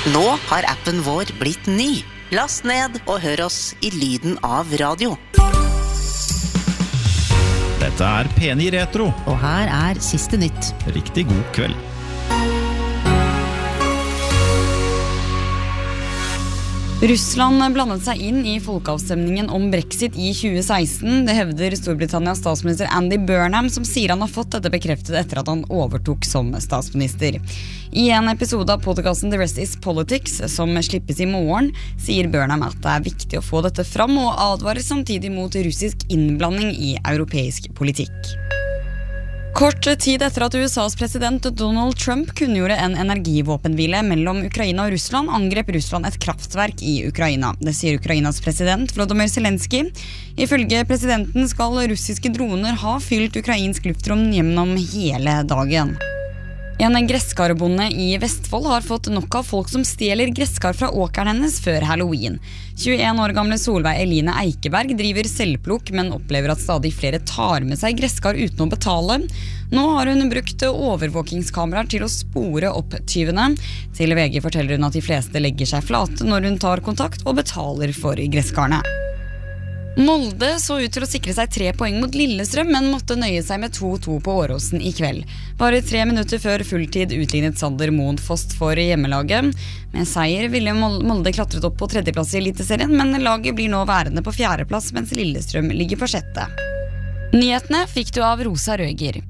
Nå har appen vår blitt ny. Last ned og hør oss i lyden av radio. Dette P9 Retro. Og her siste nytt. Riktig god kveld. Russland blandet seg inn i folkeavstemningen om Brexit i 2016. Det hevder Storbritannias statsminister Andy Burnham, som sier han har fått dette bekreftet etter at han overtok som statsminister. I en episode av podcasten The Rest is Politics, som slippes i morgen, sier Burnham at det viktig å få dette fram, og advarer samtidig mot russisk innblanding i europeisk politikk. Kort tid etter at USAs president Donald Trump kunngjorde en energivåpenhvile mellom Ukraina og Russland, angrep Russland et kraftverk i Ukraina. Det sier Ukrainas president Volodymyr Zelensky. Ifølge presidenten skal russiske droner ha fylt ukrainsk luftrom gjennom hele dagen. En gresskarbonde i Vestfold har fått nok av folk som stjeler gresskar fra åkeren hennes før Halloween. 21 år gamle Solveig Eline Eikeberg driver selvplukk, men opplever at stadig flere tar med seg gresskar uten å betale. Nå har hun brukt overvåkingskameraer til å spore opp tyvene. Til VG forteller hun at de fleste legger seg flate når hun tar kontakt og betaler for gresskarene. Molde så ut til å sikre seg 3 poeng mot Lillestrøm, men måtte nøye seg med 2-2 på Åråsen i kveld. Bare 3 minutter før fulltid utlignet Sander Moen Fost for hjemmelaget. Med seier ville Molde klatret opp på 3. plass i Eliteserien, men laget blir nå værende på 4. plass, mens Lillestrøm ligger på 6. Nyhetene fikk du av Rosa Røger.